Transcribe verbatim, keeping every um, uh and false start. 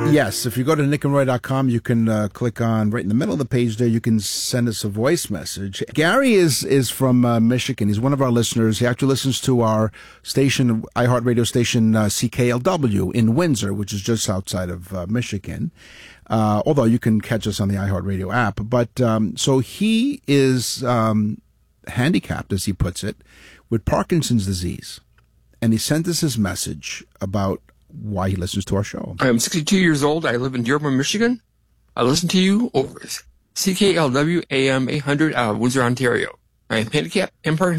Yes, if you go to nick and roy dot com, you can uh, click on right in the middle of the page there. You can send us a voice message. Gary is is from uh, Michigan. He's one of our listeners. He actually listens to our station, iHeartRadio station uh, C K L W in Windsor, which is just outside of uh, Michigan. Uh, although you can catch us on the iHeartRadio app. But um, so he is um, handicapped, as he puts it, with Parkinson's disease. And he sent us his message about why he listens to our show. I'm sixty-two years old. I live in Dearborn, Michigan. I listen to you over C K L W A M eight hundred out of Windsor, Ontario. I am handicapped and Parkinson's